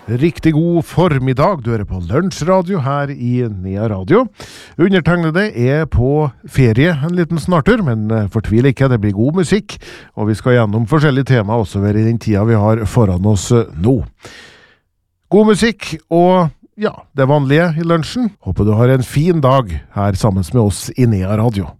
Riktig god formiddag, du hører på Lunsjradio her i Nea Radio. Undertegnede på ferie en liten snartur, men fortvil ikke, det blir god musikk, og vi skal gjennom forskjellige tema også ved i den tida vi har foran oss nå. God musikk og ja, det vanlige i lunsjen. Håper du har en fin dag her sammen med oss i Nea Radio.